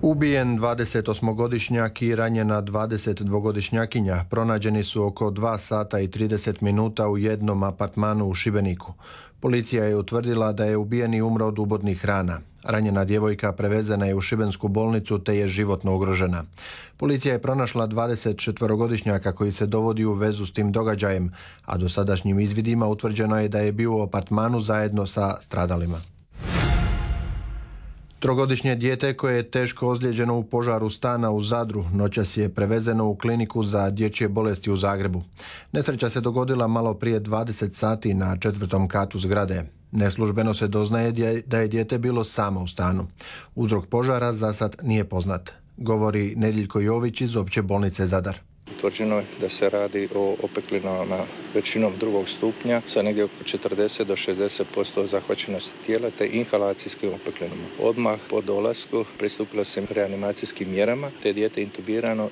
Ubijen 28-godišnjak i ranjena 22-godišnjakinja pronađeni su oko 2 sata i 30 minuta u jednom apartmanu u Šibeniku. Policija je utvrdila da je ubijeni umro od ubodnih rana. Ranjena djevojka prevezena je u šibensku bolnicu te je životno ugrožena. Policija je pronašla 24-godišnjaka koji se dovodi u vezu s tim događajem, a dosadašnjim izvidima utvrđeno je da je bio u apartmanu zajedno sa stradalima. Trogodišnje dijete koje je teško ozlijeđeno u požaru stana u Zadru noćas je prevezeno u kliniku za dječje bolesti u Zagrebu. Nesreća se dogodila malo prije 20 sati na 4. katu zgrade. Neslužbeno se doznaje da je dijete bilo samo u stanu. Uzrok požara za sad nije poznat, govori Nediljko Jović iz Opće bolnice Zadar. Utvrđeno je da se radi o opeklinama većinom 2. stupnja sa negdje oko 40 do 60% zahvaćenosti tijela te inhalacijskim opeklinama. Odmah po dolasku pristupilo se reanimacijskim mjerama te je dijete intubirano.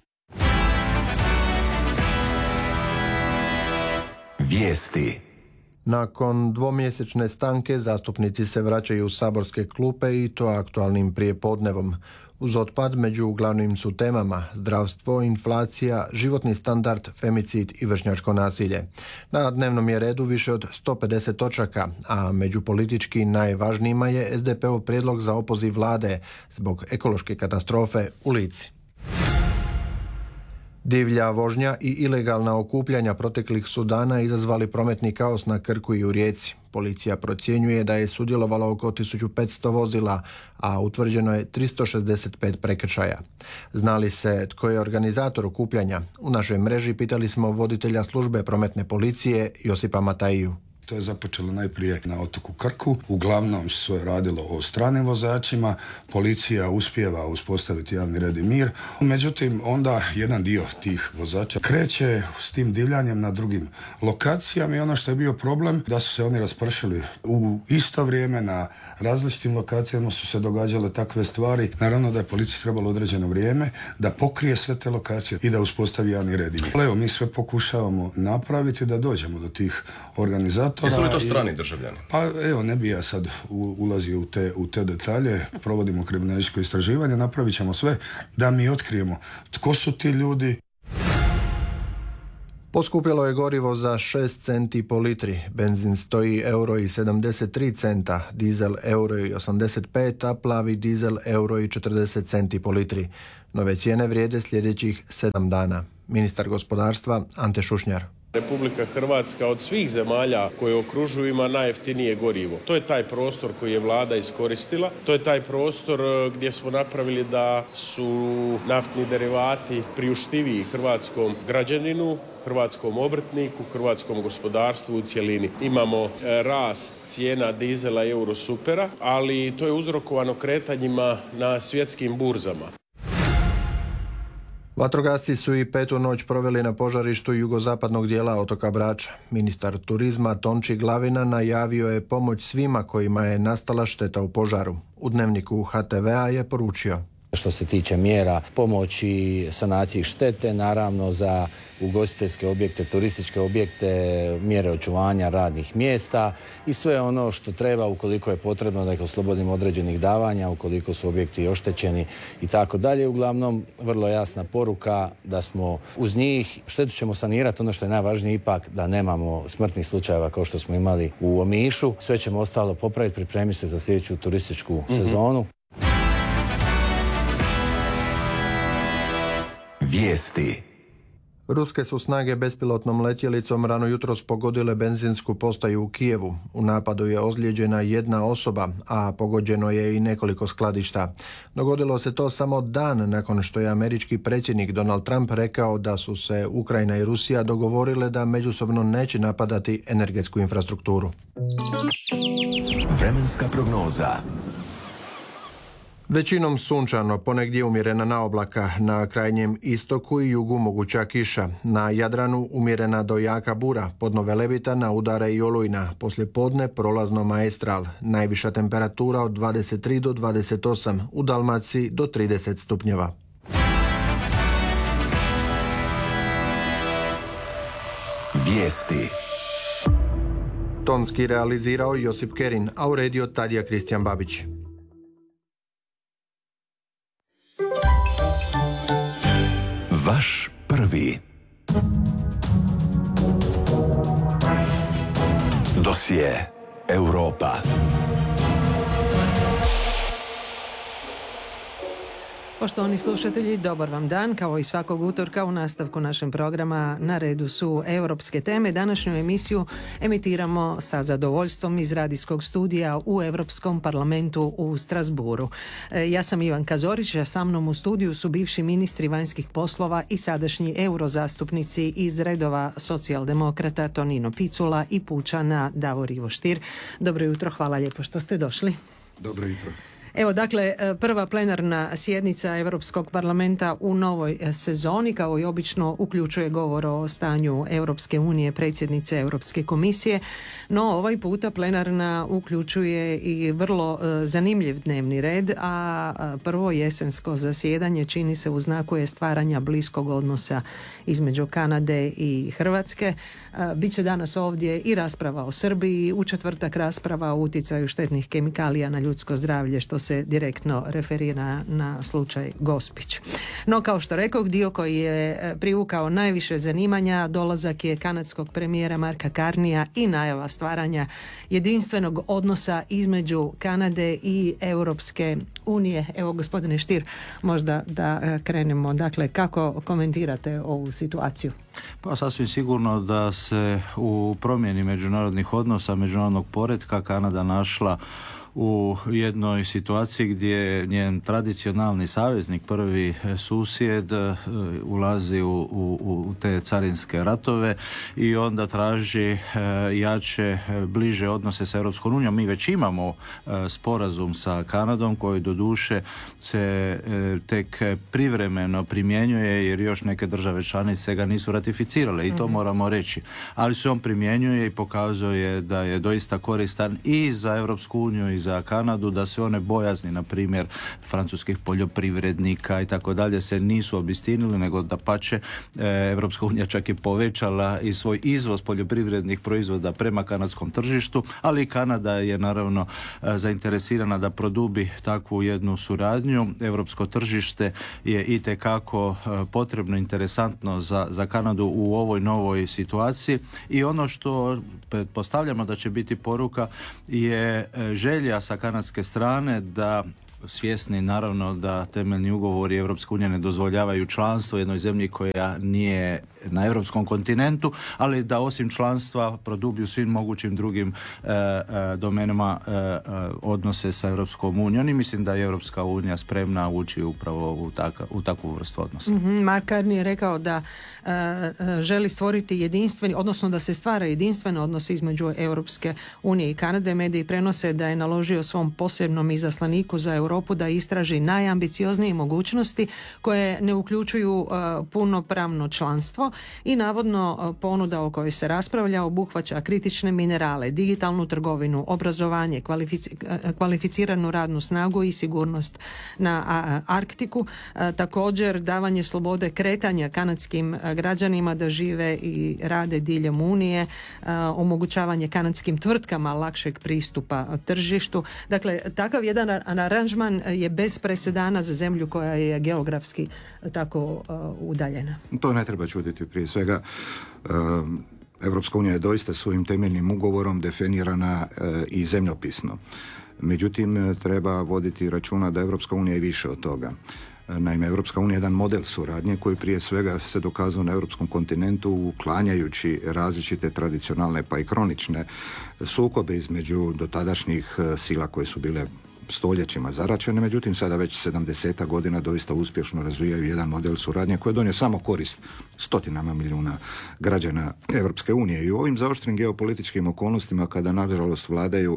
Vijesti. Nakon dvomjesečne stanke zastupnici se vraćaju u saborske klupe i to aktualnim prijepodnevom. Uz otpad među glavnim su temama zdravstvo, inflacija, životni standard, femicid i vršnjačko nasilje. Na dnevnom je redu više od 150 točaka, a među politički najvažnijima je SDP-ov prijedlog za opoziv vlade zbog ekološke katastrofe u Lici. Divlja vožnja i ilegalna okupljanja proteklih su dana izazvali prometni kaos na Krku i u Rijeci. Policija procjenjuje da je sudjelovalo oko 1500 vozila, a utvrđeno je 365 prekršaja. Zna li se tko je organizator okupljanja? U našoj mreži pitali smo voditelja službe prometne policije Josipa Matajiju. To je započelo najprije na otoku Krku. Uglavnom se radilo o stranim vozačima. Policija uspijeva uspostaviti javni red i mir. Međutim, onda jedan dio tih vozača kreće s tim divljanjem na drugim lokacijama i ono što je bio problem da su se oni raspršili u isto vrijeme na različitim lokacijama su se događale takve stvari. Naravno da je policiji trebalo određeno vrijeme da pokrije sve te lokacije i da uspostavi javni red i mir. Evo, mi sve pokušavamo napraviti da dođemo do tih organizatora. Jesu li to strani državljani? Pa evo, ne bi ja sad ulazio u te detalje, provodimo kriminalističko istraživanje, napravit ćemo sve da mi otkrijemo tko su ti ljudi. Poskupjelo je gorivo za 6 centi po litri, benzin stoji €1,73, dizel €1,85, a plavi dizel €1,40 po litri. Nove cijene vrijede sljedećih 7 dana. Ministar gospodarstva Ante Šušnjar. Republika Hrvatska od svih zemalja koje okružuju ima najjeftinije gorivo. To je taj prostor koji je vlada iskoristila. To je taj prostor gdje smo napravili da su naftni derivati priuštiviji hrvatskom građaninu, hrvatskom obrtniku, hrvatskom gospodarstvu u cjelini. Imamo rast cijena dizela i eurosupera, ali to je uzrokovano kretanjima na svjetskim burzama. Vatrogasci su i 5. noć proveli na požarištu jugozapadnog dijela otoka Brača. Ministar turizma Tonči Glavina najavio je pomoć svima kojima je nastala šteta u požaru. U dnevniku HTV-a je poručio: što se tiče mjera pomoći sanaciji štete, naravno za ugostiteljske objekte, turističke objekte, mjere očuvanja radnih mjesta i sve ono što treba ukoliko je potrebno da ih oslobodimo određenih davanja, ukoliko su objekti oštećeni i tako dalje. Uglavnom, vrlo jasna poruka da smo uz njih. Štetu ćemo sanirati, ono što je najvažnije ipak da nemamo smrtnih slučajeva kao što smo imali u Omišu. Sve ćemo ostalo popraviti, pripremiti se za sljedeću turističku sezonu. Vijesti. Ruske su snage bespilotnom letjelicom rano jutros pogodile benzinsku postaju u Kijevu. U napadu je ozlijeđena jedna osoba, a pogođeno je i nekoliko skladišta. Dogodilo se to samo dan nakon što je američki predsjednik Donald Trump rekao da su se Ukrajina i Rusija dogovorile da međusobno neće napadati energetsku infrastrukturu. Vremenska prognoza. Većinom sunčano, ponegdje umjerena naoblaka, na krajnjem istoku i jugu moguća kiša. Na Jadranu umjerena do jaka bura, podno Velebita na udare i olujna, poslije podne prolazno maestral. Najviša temperatura od 23 do 28, u Dalmaciji do 30 stupnjeva. Vijesti. Tonski realizirao Josip Kerin, a uredio Tadija Kristijan Babić. Vaš prvi. Dosije Europa. Poštovani slušatelji, dobar vam dan. Kao i svakog utorka u nastavku našem programa na redu su europske teme. Današnju emisiju emitiramo sa zadovoljstvom iz radijskog studija u Europskom parlamentu u Strasburu. Ja sam Ivanka Zorić, a sa mnom u studiju su bivši ministri vanjskih poslova i sadašnji eurozastupnici iz redova socijaldemokrata Tonino Picula i pučana Davor Ivo Stier. Dobro jutro, hvala lijepo što ste došli. Dobro jutro. Evo, dakle, prva plenarna sjednica Europskog parlamenta u novoj sezoni, kao i obično, uključuje govor o stanju Europske unije, predsjednice Europske komisije, no ovaj puta plenarna uključuje i vrlo zanimljiv dnevni red, a prvo jesensko zasjedanje čini se u znaku je stvaranja bliskog odnosa između Kanade i Hrvatske. Biće danas ovdje i rasprava o Srbiji, u četvrtak rasprava o utjecaju štetnih kemikalija na ljudsko zdravlje, što se direktno referira na slučaj Gospić. No, kao što rekoh, dio koji je privukao najviše zanimanja, dolazak je kanadskog premijera Marka Carneya i najava stvaranja jedinstvenog odnosa između Kanade i Europske unije. Evo, gospodine Stier, možda da krenemo. Dakle, kako komentirate ovu situaciju? Pa sasvim sigurno da se u promjeni međunarodnih odnosa, međunarodnog poretka Kanada našla u jednoj situaciji gdje njen tradicionalni saveznik, prvi susjed, ulazi u te carinske ratove i onda traži jače, bliže odnose sa Europskom unijom. Mi već imamo sporazum sa Kanadom koji doduše se tek privremeno primjenjuje jer još neke države članice ga nisu ratificirale i to moramo reći. Ali se on primjenjuje i pokazuje da je doista koristan i za Europsku uniju i za Kanadu, da sve one bojazni, na primjer francuskih poljoprivrednika i tako dalje, se nisu obistinili, nego dapače Europska unija čak i povećala i svoj izvoz poljoprivrednih proizvoda prema kanadskom tržištu, ali i Kanada je naravno zainteresirana da produbi takvu jednu suradnju. Europsko tržište je itekako potrebno, interesantno za Kanadu u ovoj novoj situaciji i ono što pretpostavljamo da će biti poruka je želja sa kanadske strane da, svjesni naravno da temeljni ugovori Europske unije ne dozvoljavaju članstvo jednoj zemlji koja nije na europskom kontinentu, ali da osim članstva produbi u svim mogućim drugim domenama odnose sa Europskom unijom i mislim da je Europska unija spremna ući upravo u takvu vrstu odnosa. Mark Carney je rekao da želi stvoriti jedinstveni, odnosno da se stvara jedinstven odnos između Europske unije i Kanade. Mediji prenose da je naložio svom posebnom izaslaniku za Europu da istraži najambicioznije mogućnosti koje ne uključuju punopravno članstvo i navodno ponuda o kojoj se raspravlja obuhvaća kritične minerale, digitalnu trgovinu, obrazovanje, kvalificiranu radnu snagu i sigurnost na Arktiku. Također davanje slobode kretanja kanadskim građanima da žive i rade diljem Unije, omogućavanje kanadskim tvrtkama lakšeg pristupa tržištu. Dakle, takav jedan aranžman je bez presedana za zemlju koja je geografski tako udaljena. To ne treba čuditi. Prije svega, Europska unija je doista svojim temeljnim ugovorom definirana i zemljopisno. Međutim, treba voditi računa da Europska unija je više od toga. Naime, Europska unija je jedan model suradnje koji prije svega se dokazao na europskom kontinentu uklanjajući različite tradicionalne pa i kronične sukobe između dotadašnjih sila koje su bile stoljećima zaračene, međutim sada već 70 godina doista uspješno razvijaju jedan model suradnje koji je donio samo korist stotinama milijuna građana Europske unije. I u ovim zaoštrim geopolitičkim okolnostima kada nažalost vladaju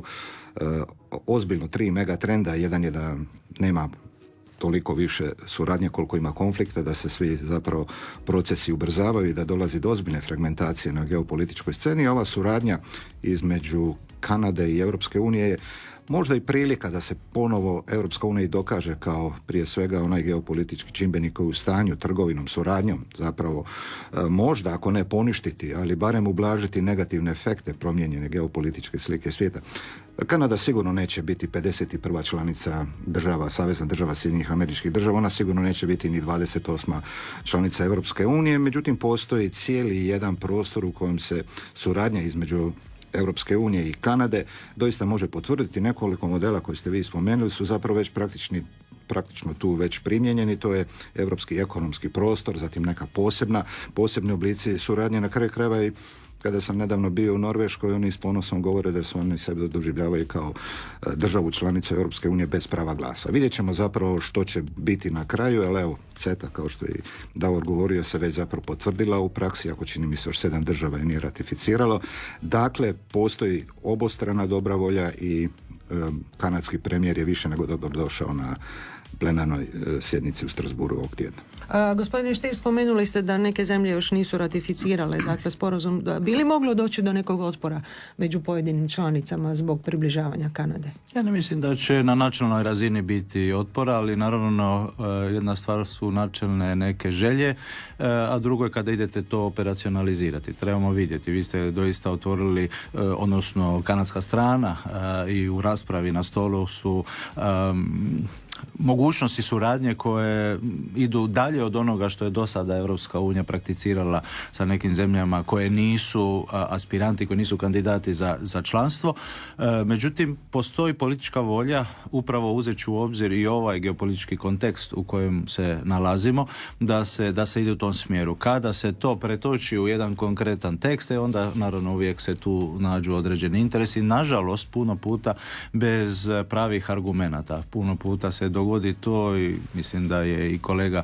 ozbiljno 3 megatrenda, jedan je da nema toliko više suradnje koliko ima konflikta, da se svi zapravo procesi ubrzavaju i da dolazi do ozbiljne fragmentacije na geopolitičkoj sceni. Ova suradnja između Kanade i Europske unije možda i prilika da se ponovo Europska unija dokaže kao prije svega onaj geopolitički čimbenik koji je u stanju trgovinom, suradnjom zapravo možda, ako ne poništiti, ali barem ublažiti negativne efekte promijenjene geopolitičke slike svijeta. Kanada sigurno neće biti 51. članica država, Savezna država Sjedinjenih Američkih Država, ona sigurno neće biti ni 28. članica Europske unije, međutim postoji cijeli jedan prostor u kojem se suradnja između Europske unije i Kanade doista može potvrditi. Nekoliko modela koje ste vi spomenuli su zapravo već praktično tu već primijenjeni, to je europski ekonomski prostor, zatim neka posebni oblici suradnje, na kraju krajeva i kada sam nedavno bio u Norveškoj, oni s ponosom govore da su oni sebe doživljavaju kao državu članicu Europske unije bez prava glasa. Vidjet ćemo zapravo što će biti na kraju, ali evo, CETA, kao što je Davor govorio, se već zapravo potvrdila u praksi, ako čini mi se još 7 država je nije ratificiralo. Dakle, postoji obostrana dobra volja i kanadski premijer je više nego dobro došao na plenarnoj sjednici u Strasbourgu ovog tjedna. Gospodine Stier, spomenuli ste da neke zemlje još nisu ratificirale, dakle, sporazum. Bi li moglo doći do nekog otpora među pojedinim članicama zbog približavanja Kanade? Ja ne mislim da će na načelnoj razini biti otpora, ali naravno jedna stvar su načelne neke želje, a drugo je kada idete to operacionalizirati. Trebamo vidjeti, vi ste doista otvorili, odnosno kanadska strana i u raspravi na stolu su mogućnosti suradnje koje idu dalje od onoga što je do sada Europska unija prakticirala sa nekim zemljama koje nisu aspiranti, koji nisu kandidati za članstvo. Međutim, postoji politička volja, upravo uzeći u obzir i ovaj geopolitički kontekst u kojem se nalazimo, da se ide u tom smjeru. Kada se to pretoči u jedan konkretan tekst, onda naravno uvijek se tu nađu određeni interesi. Nažalost, puno puta bez pravih argumenata. Puno puta se dogodi to i mislim da je i kolega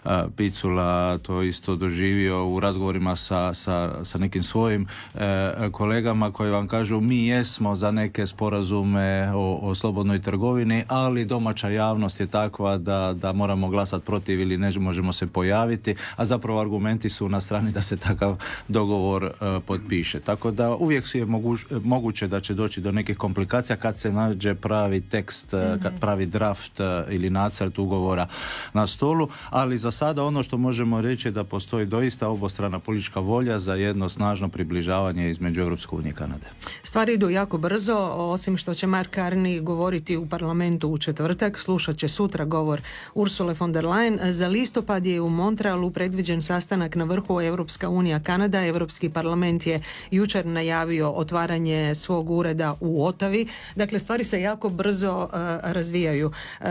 Picula to isto doživio u razgovorima sa nekim svojim kolegama koji vam kažu mi jesmo za neke sporazume o slobodnoj trgovini, ali domaća javnost je takva da moramo glasati protiv ili ne možemo se pojaviti, a zapravo argumenti su na strani da se takav dogovor potpiše. Tako da uvijek je moguće da će doći do nekih komplikacija kad se nađe pravi tekst, pravi draft ili nacrt ugovora na stolu, ali za sada ono što možemo reći je da postoji doista obostrana politička volja za jedno snažno približavanje između Europske unije i Kanade. Stvari idu jako brzo, osim što će Mark Carney govoriti u parlamentu u četvrtak, slušat će sutra govor Ursule von der Leyen. Za listopad je u Montrealu predviđen sastanak na vrhu Europska unija Kanada. Europski parlament je jučer najavio otvaranje svog ureda u Ottawi. Dakle, stvari se jako brzo razvijaju.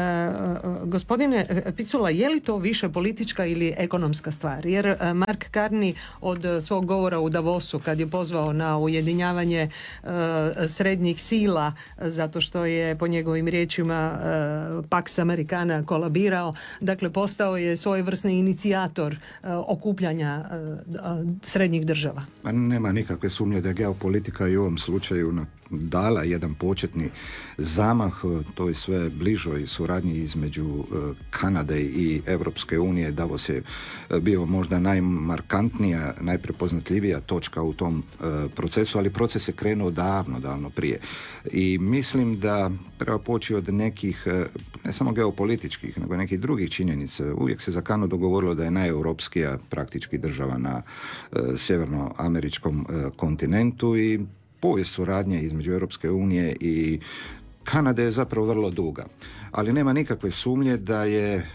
Gospodine Picula, je li to više politička ili ekonomska stvar? Jer Mark Carney od svog govora u Davosu, kad je pozvao na ujedinjavanje srednjih sila, zato što je po njegovim riječima Pax Americana kolabirao, dakle postao je svojevrsni inicijator okupljanja srednjih država. Nema nikakve sumnje da je geopolitika i u ovom slučaju dala jedan početni zamah toj sve bližoj suradnji između Kanade i Europske unije. Davos je bio možda najmarkantnija, najprepoznatljivija točka u tom procesu, ali proces je krenuo davno prije. I mislim da treba poći od nekih, ne samo geopolitičkih, nego nekih drugih činjenica. Uvijek se za Kanadu govorilo da je najeuropskija praktički država na sjevernoameričkom kontinentu i povijest suradnje između Europske unije i Kanade je zapravo vrlo duga. Ali nema nikakve sumnje da je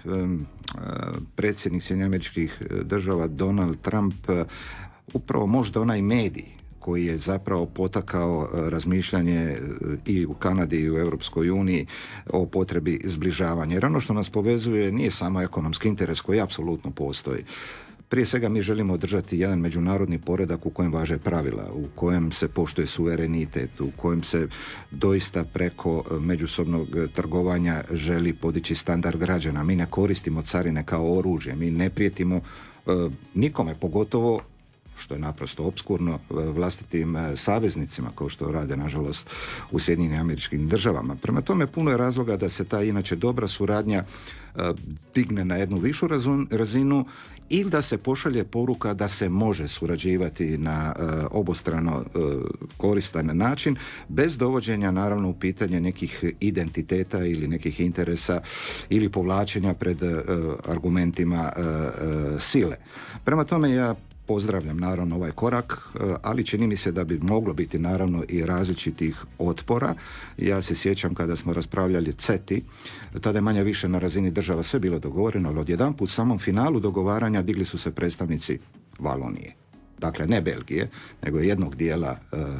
predsjednik Sjedinjenih Američkih Država Donald Trump upravo možda onaj medij koji je zapravo potakao razmišljanje i u Kanadi i u Europskoj uniji o potrebi zbližavanja. Jer ono što nas povezuje nije samo ekonomski interes koji apsolutno postoji. Prije svega mi želimo održati jedan međunarodni poredak u kojem važe pravila, u kojem se poštuje suverenitet, u kojem se doista preko međusobnog trgovanja želi podići standard građana. Mi ne koristimo carine kao oružje, mi ne prijetimo nikome, pogotovo što je naprosto opskurno, vlastitim saveznicima, kao što rade, nažalost, u Sjedinjenim Američkim Državama. Prema tome, puno je razloga da se ta inače dobra suradnja digne na jednu višu razinu ili da se pošalje poruka da se može surađivati na obostrano koristan način, bez dovođenja naravno u pitanje nekih identiteta ili nekih interesa ili povlačenja pred argumentima sile. Prema tome, ja pozdravljam naravno ovaj korak, ali čini mi se da bi moglo biti naravno i različitih otpora. Ja se sjećam kada smo raspravljali CETI, tada je manje više na razini država sve bilo dogovoreno, ali odjedanput u samom finalu dogovaranja digli su se predstavnici Valonije. Dakle, ne Belgije, nego jednog dijela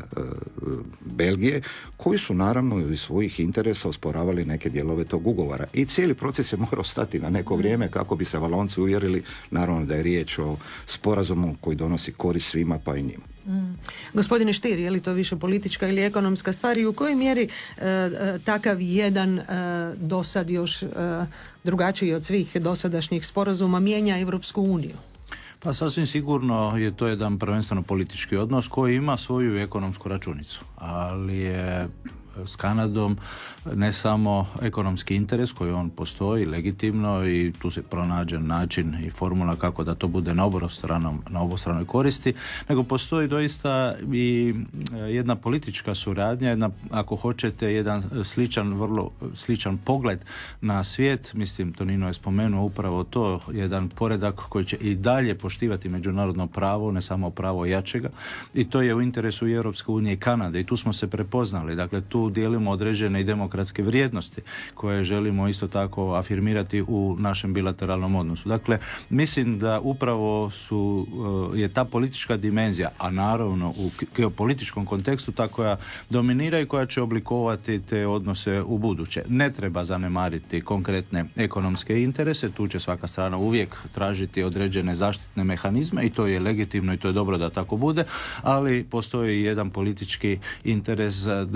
Belgije, koji su naravno iz svojih interesa osporavali neke dijelove tog ugovora. I cijeli proces je morao stati na neko vrijeme kako bi se Valonci uvjerili, naravno da je riječ o sporazumu koji donosi korist svima, pa i njima. Gospodine Stier, je li to više politička ili ekonomska stvar i u kojoj mjeri takav jedan dosad još drugačiji od svih dosadašnjih sporazuma mijenja Europsku uniju? Pa sasvim sigurno je to jedan prvenstveno politički odnos koji ima svoju ekonomsku računicu, ali je s Kanadom ne samo ekonomski interes koji on postoji legitimno i tu se pronađe način i formula kako da to bude na obostranoj koristi, nego postoji doista i jedna politička suradnja, jedna, ako hoćete, jedan vrlo sličan pogled na svijet. Mislim, Tonino je spomenuo upravo to, jedan poredak koji će i dalje poštivati međunarodno pravo, ne samo pravo jačega, i to je u interesu i Europske unije i Kanade i tu smo se prepoznali. Dakle, tu dijelimo određene i demokratske vrijednosti koje želimo isto tako afirmirati u našem bilateralnom odnosu. Dakle, mislim da upravo je ta politička dimenzija, a naravno u geopolitičkom kontekstu ta koja dominira i koja će oblikovati te odnose u buduće. Ne treba zanemariti konkretne ekonomske interese, tu će svaka strana uvijek tražiti određene zaštitne mehanizme i to je legitimno i to je dobro da tako bude, ali postoji jedan politički interes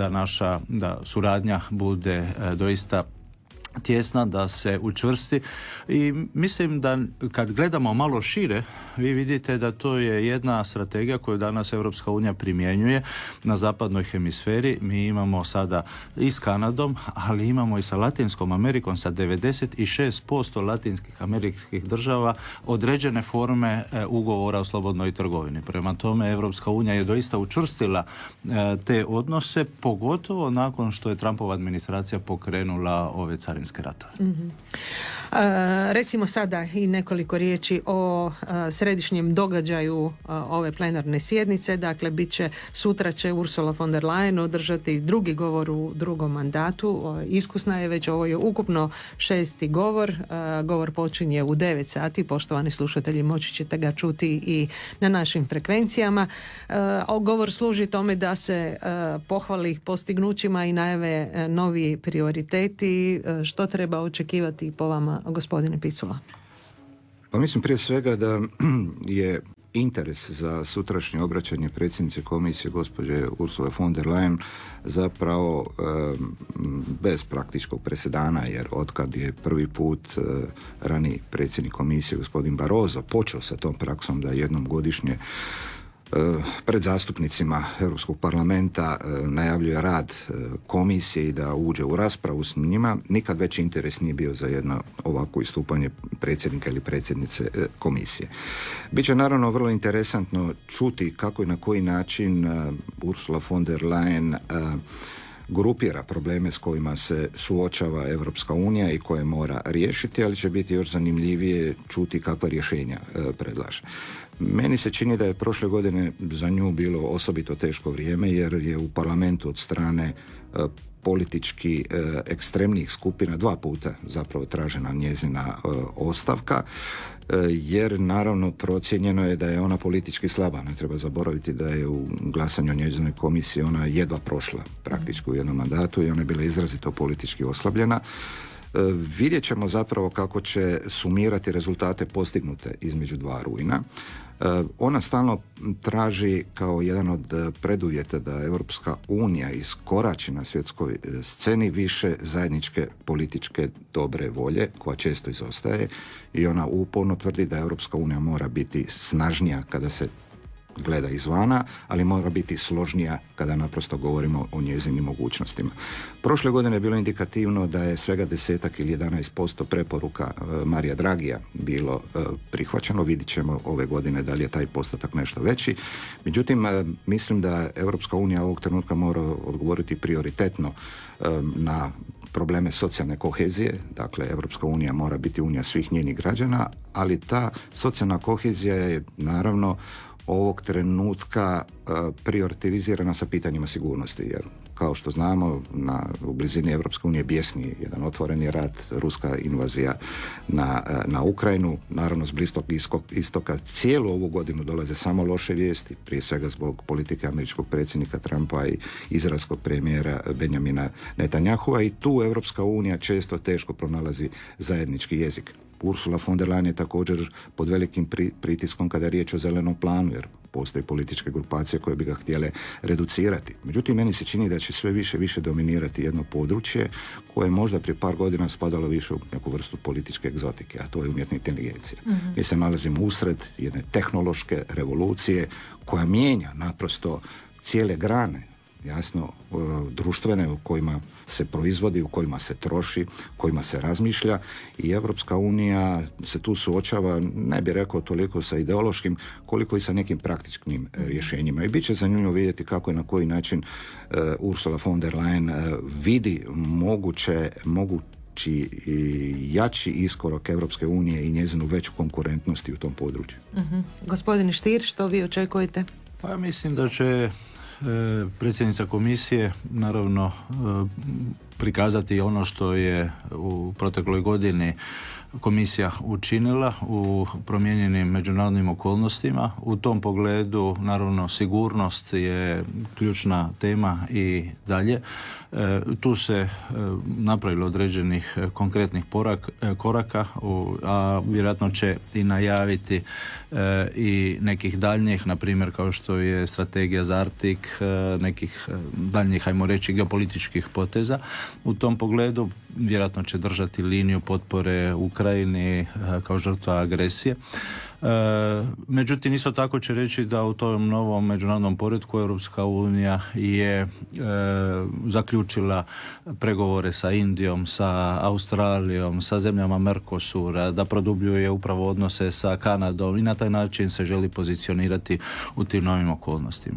da suradnja bude doista tjesna, da se učvrsti i mislim da kad gledamo malo šire, vi vidite da to je jedna strategija koju danas Europska unija primjenjuje na zapadnoj hemisferi. Mi imamo sada i s Kanadom, ali imamo i sa Latinskom Amerikom, sa 96% latinskih američkih država određene forme ugovora o slobodnoj trgovini. Prema tome, Europska unija je doista učvrstila te odnose, pogotovo nakon što je Trumpova administracija pokrenula ove carinske ratove. Mm-hmm. Recimo sada i nekoliko riječi o središnjem događaju ove plenarne sjednice. Dakle, sutra će Ursula von der Leyen održati drugi govor u drugom mandatu. Iskusna je već, ovo je ukupno 6. govor. Govor počinje u 9 sati. Poštovani slušatelji, moći ćete ga čuti i na našim frekvencijama. Govor služi tome da se pohvali postignućima i najave novi prioriteti. Što treba očekivati po vama, gospodine Picula? Pa mislim prije svega da je interes za sutrašnje obraćanje predsjednice komisije gospođe Ursule von der Leyen zapravo bez praktičkog presedana, jer otkad je prvi put raniji predsjednik komisije gospodin Barroso počeo sa tom praksom da jednom godišnje pred zastupnicima Europskog parlamenta najavljuje rad komisije i da uđe u raspravu s njima, nikad veći interes nije bio za jedno ovako istupanje predsjednika ili predsjednice komisije. Biće naravno vrlo interesantno čuti kako i na koji način Ursula von der Leyen grupira probleme s kojima se suočava Europska unija i koje mora riješiti, ali će biti još zanimljivije čuti kakva rješenja predlaže. Meni se čini da je prošle godine za nju bilo osobito teško vrijeme, jer je u parlamentu od strane politički ekstremnih skupina 2 puta zapravo tražena njezina ostavka, jer naravno procijenjeno je da je ona politički slaba. Ne treba zaboraviti da je u glasanju o njezinoj komisiji ona jedva prošla praktički u jednom mandatu i ona je bila izrazito politički oslabljena. Vidjet ćemo zapravo kako će sumirati rezultate postignute između 2 rujna. Ona stalno traži kao jedan od preduvjeta da Europska unija iskorači na svjetskoj sceni više zajedničke političke dobre volje, koja često izostaje, i ona uporno tvrdi da Europska unija mora biti snažnija kada se gleda izvana, ali mora biti složnija kada naprosto govorimo o njezinim mogućnostima. Prošle godine je bilo indikativno da je svega 10 ili 11% preporuka Marija Dragija bilo prihvaćeno. Vidit ćemo ove godine da li je taj postotak nešto veći. Međutim, mislim da Europska unija ovog trenutka mora odgovoriti prioritetno na probleme socijalne kohezije. Dakle, Europska unija mora biti unija svih njenih građana, ali ta socijalna kohezija je naravno ovog trenutka prioritizirana sa pitanjima sigurnosti, jer kao što znamo u blizini Europske unije bjesni jedan otvoreni rat, ruska invazija na Ukrajinu, naravno s Bliskog istoka cijelu ovu godinu dolaze samo loše vijesti, prije svega zbog politike američkog predsjednika Trumpa i izraelskog premijera Benjamina Netanyahua, i tu Europska unija često teško pronalazi zajednički jezik. Ursula von der Leyen je također pod velikim pritiskom kada je riječ o zelenom planu, jer postoje političke grupacije koje bi ga htjele reducirati. Međutim, meni se čini da će sve više dominirati jedno područje koje je možda prije par godina spadalo više u neku vrstu političke egzotike, a to je umjetna inteligencija. Mi se nalazimo usred jedne tehnološke revolucije koja mijenja naprosto cijele grane, jasno, društvene u kojima se proizvodi, u kojima se troši, u kojima se razmišlja, i Europska unija se tu suočava, ne bih rekao toliko sa ideološkim, koliko i sa nekim praktičnim rješenjima. I bit će zanimljivo vidjeti kako i na koji način Ursula von der Leyen vidi mogući jači iskorak Europske unije i njezinu veću konkurentnost u tom području. Gospodine Stier, što vi očekujete? Pa mislim da će predsjednica komisije naravno prikazati ono što je u protekloj godini komisija učinila u promijenjenim međunarodnim okolnostima. U tom pogledu naravno sigurnost je ključna tema i dalje. Tu se napravilo određenih konkretnih koraka, a vjerojatno će i najaviti i nekih daljnjih, na primjer kao što je strategija za Arktik, nekih daljnjih, ajmo reći, geopolitičkih poteza. U tom pogledu vjerojatno će držati liniju potpore Ukrajini kao žrtva agresije. Međutim, isto tako će reći da u tom novom međunarodnom poretku Europska unija je zaključila pregovore sa Indijom, sa Australijom, sa zemljama Mercosura, da produbljuje upravo odnose sa Kanadom i na taj način se želi pozicionirati u tim novim okolnostima.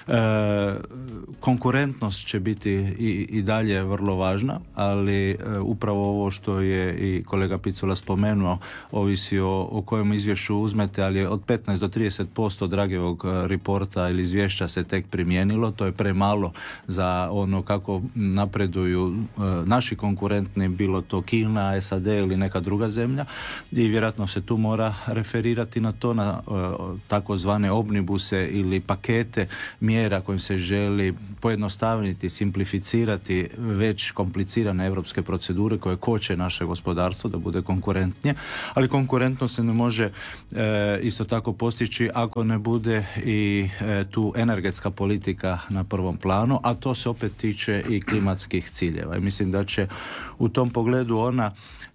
Konkurentnost će biti i dalje vrlo važna, ali upravo ovo što je i kolega Picula spomenuo, ovisi o kojem izvješću uzmete, ali od 15 do 30% Dragijevog reporta ili izvješća se tek primijenilo. To je premalo za ono kako napreduju naši konkurentni, bilo to Kina, SAD ili neka druga zemlja, i vjerojatno se tu mora referirati na to, na takozvane omnibuse ili pakete mjera kojim se želi pojednostavniti, simplificirati već komplicirane europske procedure koje koče naše gospodarstvo da bude konkurentnije, ali konkurentnost se ne može isto tako postići ako ne bude i tu energetska politika na prvom planu, a to se opet tiče i klimatskih ciljeva. I mislim da će u tom pogledu ona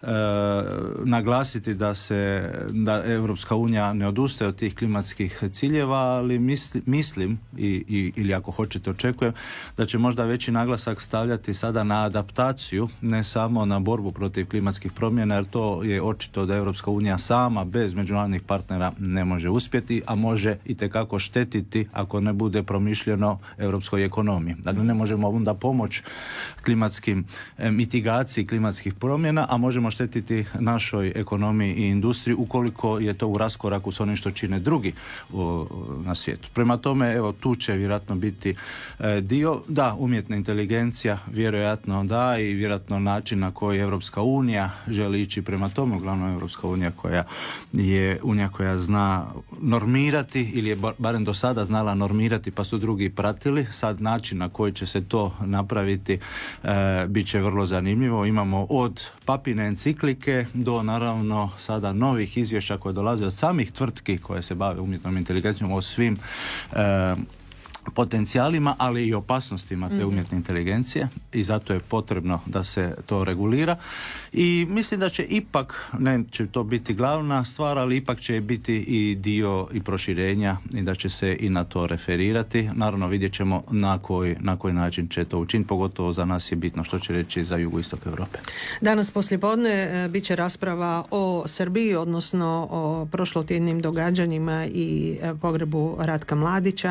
naglasiti da Europska unija ne odustaje od tih klimatskih ciljeva, ali mislim ili ako hoćete očekujem da će možda veći naglasak stavljati sada na adaptaciju, ne samo na borbu protiv klimatskih promjena, jer to je očito da Europska unija sama bez međunarodnih partnera ne može uspjeti, a može itekako štetiti ako ne bude promišljeno europskoj ekonomiji. Dakle, ne možemo onda pomoći klimatskim mitigaciji klimatskih promjena, a možemo štetiti našoj ekonomiji i industriji ukoliko je to u raskoraku s onim što čine drugi na svijetu. Prema tome, evo, tu će vjerojatno biti dio. Da, umjetna inteligencija vjerojatno da, i vjerojatno način na koji Europska unija želi ići prema tome, uglavnom Europska unija koja je unija koja zna normirati, ili je barem do sada znala normirati pa su drugi pratili. Sad način na koji će se to napraviti bit će vrlo zanimljivo. Imamo od papine enciklike do naravno sada novih izvješća koje dolaze od samih tvrtki koje se bave umjetnom inteligencijom o svim potencijalima, ali i opasnostima te umjetne inteligencije i zato je potrebno da se to regulira i mislim da će ipak, neće to biti glavna stvar, ali ipak će biti i dio i proširenja i da će se i na to referirati. Naravno vidjet ćemo na koji način će to učiniti, pogotovo za nas je bitno što će reći za jugoistok Europe. Danas poslijepodne bit će rasprava o Srbiji, odnosno o prošlotjednim događanjima i pogrebu Ratka Mladića.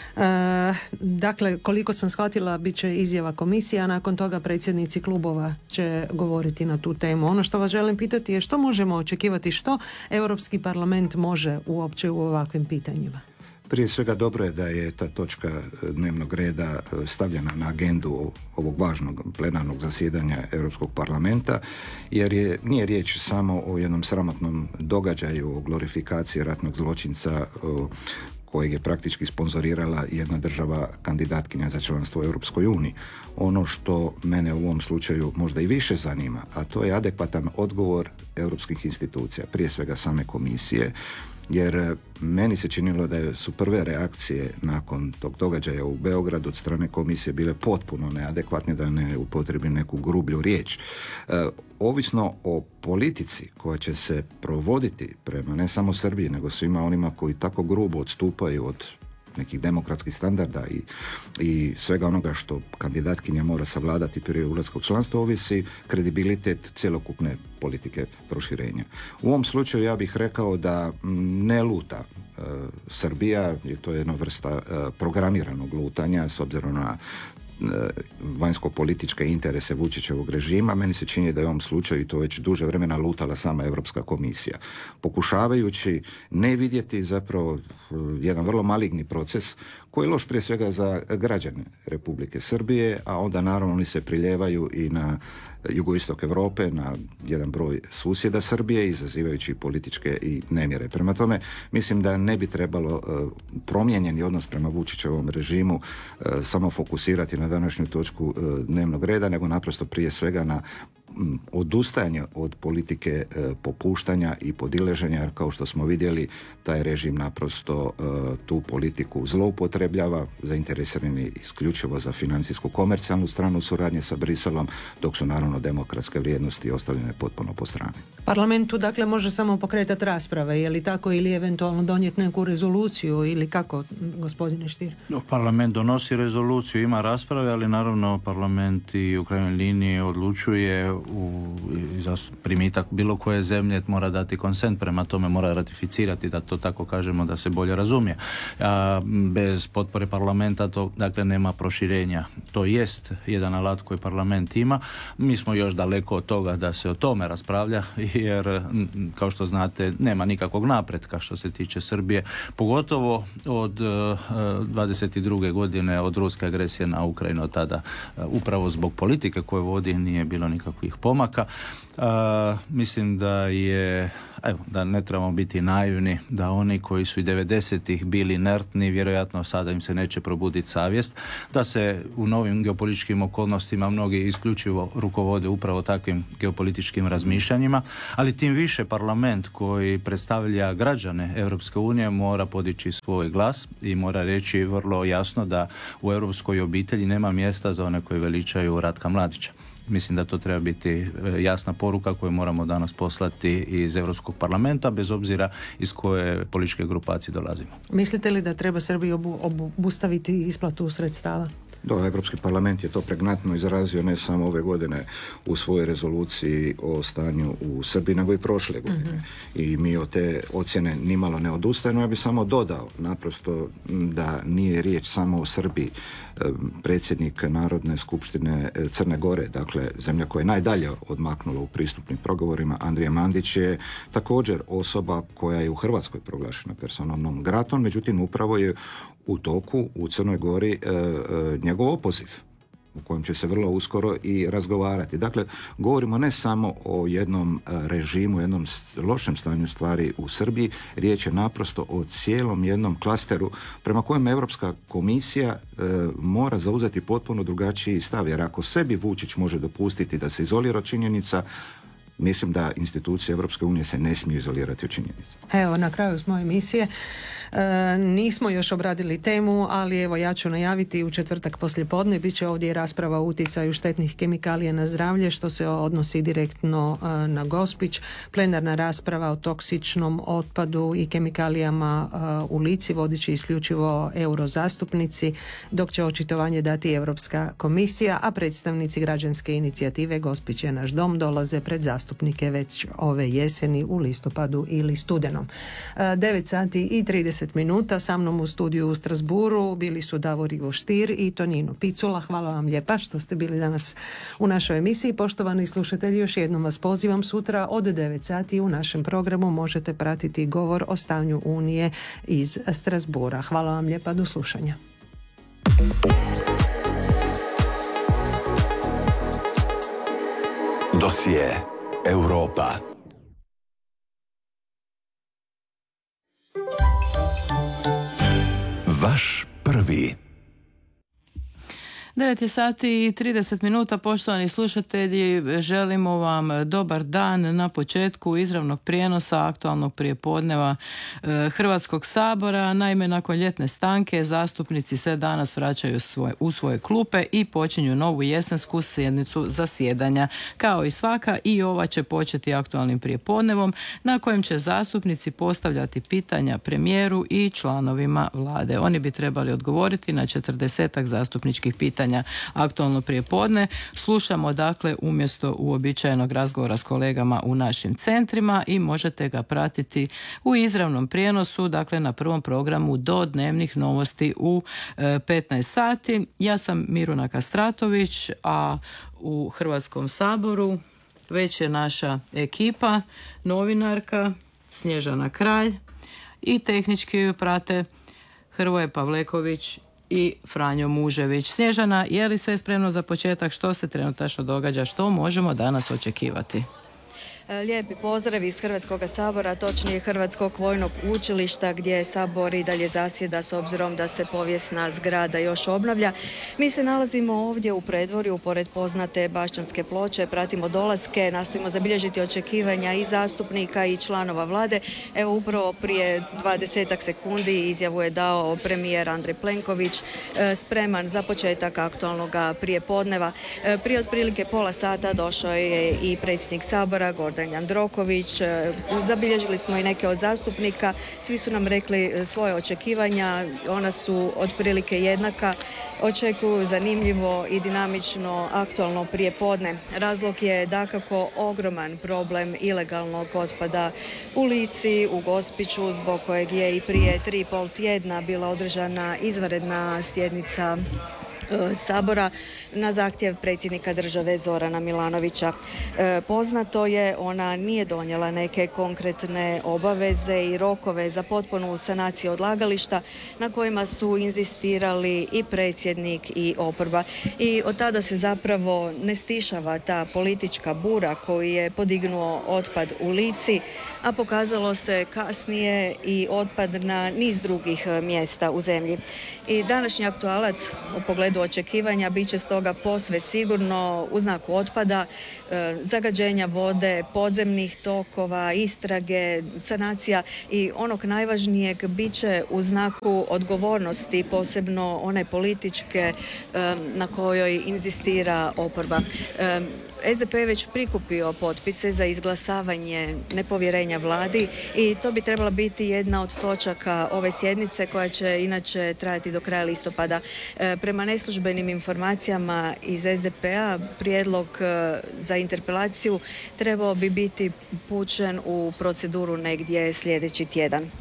Dakle, koliko sam shvatila, bit će izjava komisije, a nakon toga predsjednici klubova će govoriti na tu temu. Ono što vas želim pitati je što možemo očekivati, što Europski parlament može uopće u ovakvim pitanjima? Prije svega dobro je da je ta točka dnevnog reda stavljena na agendu ovog važnog plenarnog zasjedanja Europskog parlamenta, jer nije riječ samo o jednom sramotnom događaju, o glorifikaciji ratnog zločinca kojeg je praktički sponzorirala jedna država kandidatkinja za članstvo u Europskoj uniji. Ono što mene u ovom slučaju možda i više zanima, a to je adekvatan odgovor europskih institucija, prije svega same komisije, jer meni se činilo da su prve reakcije nakon tog događaja u Beogradu od strane komisije bile potpuno neadekvatne, da ne upotrijebim neku grublju riječ. Ovisno o politici koja će se provoditi prema ne samo Srbiji, nego svima onima koji tako grubo odstupaju od nekih demokratskih standarda i svega onoga što kandidatkinja mora savladati prije ulaska u članstvo, ovisi kredibilitet cjelokupne politike proširenja. U ovom slučaju ja bih rekao da ne luta Srbija, to je jedna vrsta programiranog lutanja s obzirom na vanjsko-političke interese Vučićevog režima. Meni se čini da je u ovom slučaju, i to već duže vremena, lutala sama Europska komisija, pokušavajući ne vidjeti zapravo jedan vrlo maligni proces koji je loš prije svega za građane Republike Srbije, a onda naravno oni se priljevaju i na jugoistok Europe, na jedan broj susjeda Srbije, izazivajući političke i nemire. Prema tome, mislim da ne bi trebalo promijenjeni odnos prema Vučićevom režimu samo fokusirati na današnju točku dnevnog reda, nego naprosto prije svega na odustajanje od politike popuštanja i podileženja, jer kao što smo vidjeli, taj režim naprosto tu politiku zloupotrebljava, zainteresirani isključivo za financijsku komercijalnu stranu suradnje sa Briselom, dok su naravno demokratske vrijednosti ostavljene potpuno po strani. Parlamentu dakle može samo pokretati rasprave, je li tako, ili eventualno donijeti neku rezoluciju, ili kako, gospodine Stier? Parlament donosi rezoluciju, ima rasprave, ali naravno parlament i u krajnjoj liniji odlučuje za primitak bilo koje zemlje, mora dati konsent, prema tome mora ratificirati, da to tako kažemo, da se bolje razumije. Bez potpore parlamenta to dakle nema proširenja. To jest jedan alat koji parlament ima. Mi smo još daleko od toga da se o tome raspravlja, jer kao što znate nema nikakvog napretka što se tiče Srbije, pogotovo od 22. godine od ruske agresije na Ukrajinu. Od tada upravo zbog politike koje vodi nije bilo nikakvih pomaka. Mislim da je, da ne trebamo biti naivni, da oni koji su i 90-ih bili inertni, vjerojatno sada im se neće probuditi savjest, da se u novim geopolitičkim okolnostima mnogi isključivo rukovode upravo takvim geopolitičkim razmišljanjima, ali tim više parlament koji predstavlja građane Europske unije mora podići svoj glas i mora reći vrlo jasno da u europskoj obitelji nema mjesta za one koji veličaju Ratka Mladića. Mislim da to treba biti jasna poruka koju moramo danas poslati iz Europskog parlamenta, bez obzira iz koje političke grupacije dolazimo. Mislite li da treba Srbiji obustaviti isplatu sredstava? Da, Europski parlament je to pregnantno izrazio ne samo ove godine u svojoj rezoluciji o stanju u Srbiji, nego i prošle godine. I mi od te ocjene nimalo ne odustajemo. Ja bih samo dodao naprosto da nije riječ samo o Srbiji. Predsjednik Narodne skupštine Crne Gore, dakle zemlja koja je najdalje odmaknula u pristupnim pregovorima, Andrija Mandić, je također osoba koja je u Hrvatskoj proglašena personom non gratom, međutim upravo je u toku u Crnoj Gori njegov opoziv, u kojem će se vrlo uskoro i razgovarati. Dakle, govorimo ne samo o jednom režimu, jednom lošem stanju stvari u Srbiji, riječ je naprosto o cijelom jednom klasteru prema kojem Europska komisija mora zauzeti potpuno drugačiji stav, jer ako sebi Vučić može dopustiti da se izolira od činjenica, mislim da institucije Europske unije se ne smiju izolirati od činjenica. Evo, na kraju smo emisije. Nismo još obradili temu, ali evo ja ću najaviti u četvrtak poslijepodne bit će ovdje rasprava o utjecaju štetnih kemikalija na zdravlje, što se odnosi direktno na Gospić. Plenarna rasprava o toksičnom otpadu i kemikalijama u Lici vodit će isključivo eurozastupnici, dok će očitovanje dati Europska komisija, a predstavnici građanske inicijative Gospić je naš dom dolaze pred zastupnike već ove jeseni u listopadu ili studenom. 9 sati i 30 minuta sa mnom u studiju u Strasburu bili su Davor Ivo Stier i Tonino Picula. Hvala vam lijepa što ste bili danas u našoj emisiji. Poštovani slušatelji, još jednom vas pozivam, sutra od 9 sati u našem programu možete pratiti govor o stanju Unije iz Strasbura. Hvala vam lijepa, do slušanja. Dosije Europa. Vaš prvi. 9 sati i 30 minuta, poštovani slušatelji, želimo vam dobar dan na početku izravnog prijenosa aktualnog prijepodneva Hrvatskog sabora. Naime, nakon ljetne stanke zastupnici se danas vraćaju u svoje klupe i počinju novu jesensku sjednicu zasjedanja. Kao i svaka, i ova će početi aktualnim prijepodnevom na kojem će zastupnici postavljati pitanja premijeru i članovima vlade. Oni bi trebali odgovoriti na 40 zastupničkih pitanja. Aktualno prijepodne slušamo dakle umjesto uobičajenog razgovora s kolegama u našim centrima i možete ga pratiti u izravnom prijenosu, dakle na prvom programu do dnevnih novosti u 15 sati. Ja sam Miruna Kastratović, a u Hrvatskom saboru već je naša ekipa, novinarka Snježana Kralj i tehnički ju prate Hrvoje Pavleković i Franjo Mužević. Snježana, je li sve spremno za početak? Što se trenutačno događa? Što možemo danas očekivati? Lijepi pozdrav iz Hrvatskog sabora, točnije Hrvatskog vojnog učilišta gdje Sabor i dalje zasjeda s obzirom da se povijesna zgrada još obnavlja. Mi se nalazimo ovdje u predvorju pored poznate Bašćanske ploče, pratimo dolaske, nastojimo zabilježiti očekivanja i zastupnika i članova vlade. Evo upravo prije 20 sekundi izjavu je dao premijer Andrej Plenković, spreman za početak aktualnog prijepodneva. Prije otprilike pola sata došao je i predsjednik Sabora Gordan Jandroković, zabilježili smo i neke od zastupnika, svi su nam rekli svoje očekivanja, ona su otprilike jednaka, očekuju zanimljivo i dinamično aktualno prijepodne. Razlog je dakako ogroman problem ilegalnog otpada u Lici, u Gospiću, zbog kojeg je i prije 3,5 tjedna bila održana izvanredna sjednica Sabora na zahtjev predsjednika države Zorana Milanovića. Poznato je, ona nije donijela neke konkretne obaveze i rokove za potpunu sanaciju odlagališta na kojima su inzistirali i predsjednik i oporba. I od tada se zapravo ne stišava ta politička bura koju je podignuo otpad u Lici, a pokazalo se kasnije i otpad na niz drugih mjesta u zemlji. I današnji aktualac u pogledu očekivanja bit će stoga posve sigurno u znaku otpada, zagađenja vode, podzemnih tokova, istrage, sanacija i onog najvažnijeg bit će u znaku odgovornosti, posebno one političke na kojoj inzistira oporba. SDP je već prikupio potpise za izglasavanje nepovjerenja vladi i to bi trebala biti jedna od točaka ove sjednice koja će inače trajati do kraja listopada. Prema neslužbenim informacijama iz SDP-a prijedlog za interpelaciju trebao bi biti pućen u proceduru negdje sljedeći tjedan.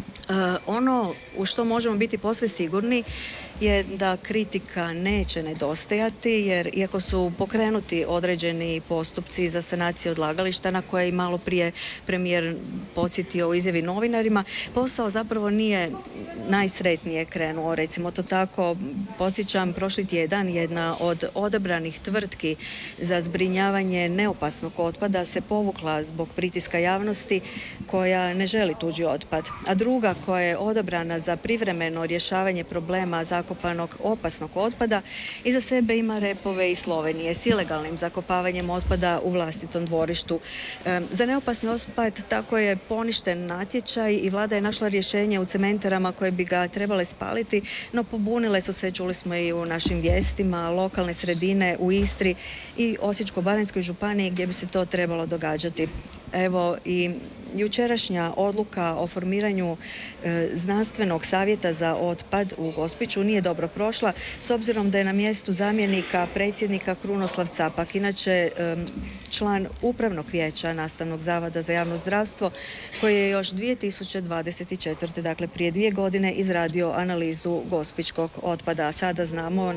Ono u što možemo biti posve sigurni je da kritika neće nedostajati, jer iako su pokrenuti određeni postupci za sanaciju odlagališta na koje je i malo prije premijer podsjetio u izjavi novinarima, posao zapravo nije najsretnije krenuo, recimo to tako. Podsjećam, prošli tjedan jedna od odabranih tvrtki za zbrinjavanje neopasnog otpada se povukla zbog pritiska javnosti koja ne želi tuđi otpad, a druga koja je odabrana za privremeno rješavanje problema Zakona zakopanog opasnog otpada. Iza sebe ima repove i Slovenije s ilegalnim zakopavanjem otpada u vlastitom dvorištu. Za neopasni otpad tako je poništen natječaj i vlada je našla rješenje u cementarama koje bi ga trebale spaliti, no pobunile su se, čuli smo i u našim vijestima, lokalne sredine u Istri i Osječko-baranjskoj županiji gdje bi se to trebalo događati. Evo i jučerašnja odluka o formiranju znanstvenog savjeta za otpad u Gospiću nije dobro prošla, s obzirom da je na mjestu zamjenika predsjednika Krunoslav Capak, inače član upravnog vijeća Nastavnog zavoda za javno zdravstvo, koji je još 2024. dakle prije 2 godine izradio analizu gospićkog otpada, a sada znamo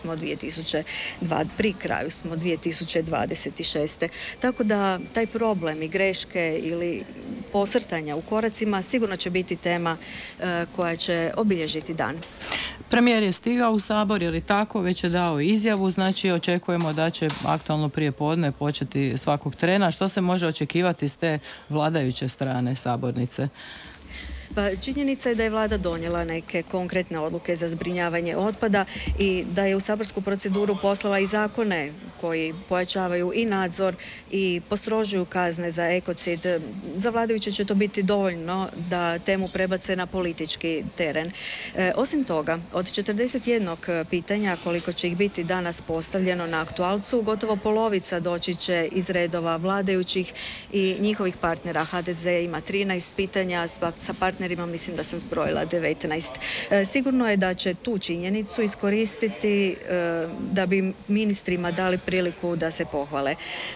pri kraju smo 2026. Tako da taj problem i greške ili posrtanja u koracima sigurno će biti tema koja će obilježiti dan. Premijer je stigao u Sabor, je li tako? Već je dao izjavu, znači očekujemo da će aktualno prijepodne početi svakog trena. Što se može očekivati s te vladajuće strane sabornice? Pa činjenica je da je vlada donijela neke konkretne odluke za zbrinjavanje otpada i da je u saborsku proceduru poslala i zakone koji pojačavaju i nadzor i postrožuju kazne za ekocid. Za vladajuće će to biti dovoljno da temu prebace na politički teren. Osim toga, od 41 pitanja, koliko će ih biti danas postavljeno na aktualcu, gotovo polovica doći će iz redova vladajućih i njihovih partnera. HDZ ima 13 pitanja, sa partnerima mislim da sam zbrojila 19. Sigurno je da će tu činjenicu iskoristiti da bi ministrima dali priliku da se pohvale.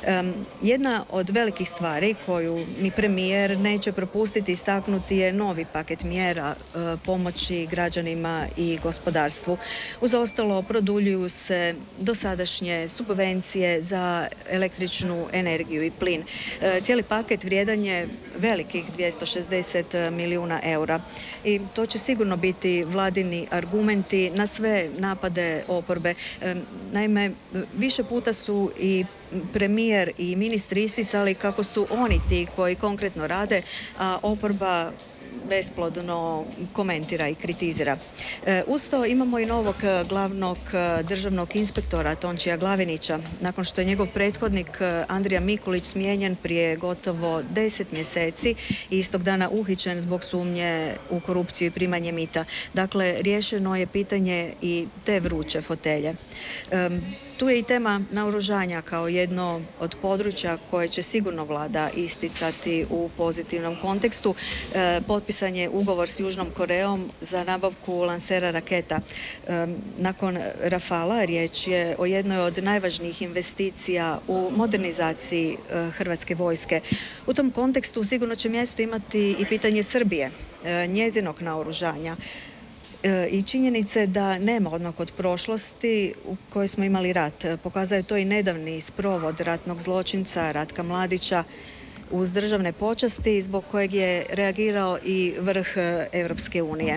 Jedna od velikih stvari koju ni premijer neće propustiti istaknuti je novi paket mjera pomoći građanima i gospodarstvu. Uz ostalo produljuju se dosadašnje subvencije za električnu energiju i plin. Cijeli paket vrijedan je velikih 260 milijuna eura i to će sigurno biti vladini argumenti na sve napade oporbe. Naime, više puta su i premijer i ministri isticali kako su oni ti koji konkretno rade, a oporba besplodno komentira i kritizira. Uz to imamo i novog glavnog državnog inspektora Tončija Glavinića. Nakon što je njegov prethodnik Andrija Mikulić smijenjen prije gotovo 10 mjeseci i istog dana uhićen zbog sumnje u korupciju i primanje mita. Dakle, riješeno je pitanje i te vruće fotelje. Tu je i tema naoružanja kao jedno od područja koje će sigurno vlada isticati u pozitivnom kontekstu. Potpisan je ugovor s Južnom Korejom za nabavku lansera raketa. Nakon Rafala riječ je o jednoj od najvažnijih investicija u modernizaciji Hrvatske vojske. U tom kontekstu sigurno će mjesto imati i pitanje Srbije, njezinog naoružanja. I činjenice da nema odmak od prošlosti u kojoj smo imali rat. Pokazao je to i nedavni sprovod ratnog zločinca Ratka Mladića uz državne počasti zbog kojeg je reagirao i vrh Europske unije.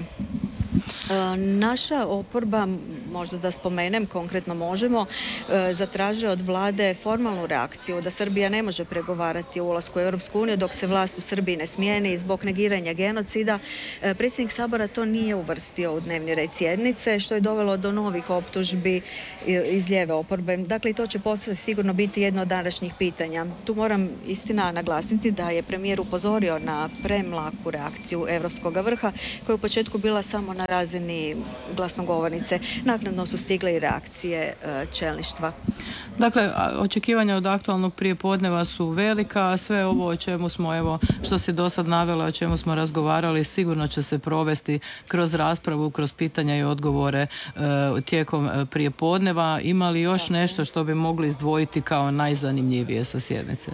Naša oporba, možda da spomenem, konkretno Možemo, zatražuje od vlade formalnu reakciju da Srbija ne može pregovarati o ulasku u Europsku uniju dok se vlast u Srbiji ne smijeni zbog negiranja genocida. Predsjednik Sabora to nije uvrstio u dnevni red sjednice, što je dovelo do novih optužbi iz lijeve oporbe. Dakle, i to će posve sigurno biti jedno od današnjih pitanja. Tu moram istina naglasiti da je premijer upozorio na premlaku reakciju Europskog vrha, koja je u početku bila samo na razini glasnogovornice. Naknadno su stigle i reakcije čelništva. Dakle, očekivanja od aktualnog prijepodneva su velika, a sve ovo o čemu smo, evo, što si do sad navela, o čemu smo razgovarali, sigurno će se provesti kroz raspravu, kroz pitanja i odgovore tijekom prijepodneva. Ima li još nešto što bi mogli izdvojiti kao najzanimljivije sa sjednice?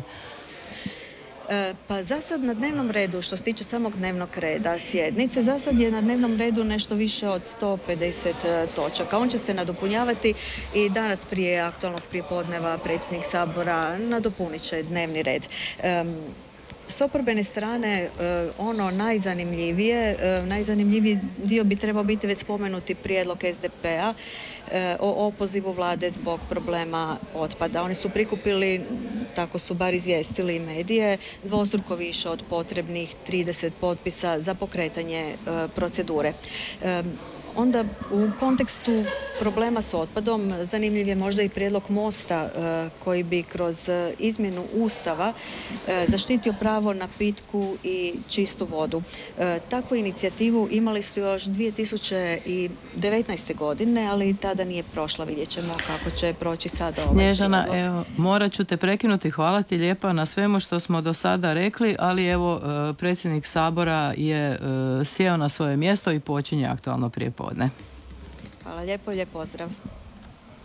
Pa za sad na dnevnom redu, što se tiče samog dnevnog reda sjednice, za sad je na dnevnom redu nešto više od 150 točaka. On će se nadopunjavati i danas prije aktualnog prijepodneva predsjednik Sabora nadopunit će dnevni red. S oporbene strane ono najzanimljiviji dio bi trebao biti već spomenuti prijedlog SDP-a o opozivu vlade zbog problema otpada. Oni su prikupili, tako su bar izvijestili medije, dvostruko više od potrebnih 30 potpisa za pokretanje procedure. Onda u kontekstu problema s otpadom zanimljiv je možda i prijedlog Mosta koji bi kroz izmjenu Ustava zaštitio pravo na pitku i čistu vodu. Takvu inicijativu imali su još 2019. godine, ali tada nije prošla. Vidjet ćemo kako će proći sada. Snježana, evo, morat ću te prekinuti. Hvala ti lijepa na svemu što smo do sada rekli, ali evo, predsjednik Sabora je sjeo na svoje mjesto i počinje aktualno prijepodne. Hvala lijepo, lijep pozdrav.